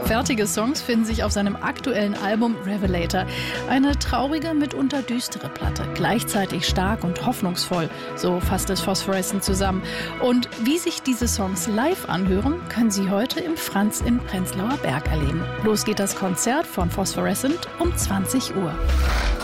Fertige Songs finden sich auf seinem aktuellen Album Revelator. Eine traurige, mitunter düstere Platte, gleichzeitig stark und hoffnungsvoll, so fasst es Phosphorescent zusammen. Und wie sich diese Songs live anhören, können Sie heute im Franz im Prenzlauer Berg erleben. Los geht das Konzert von Phosphorescent um 20 Uhr.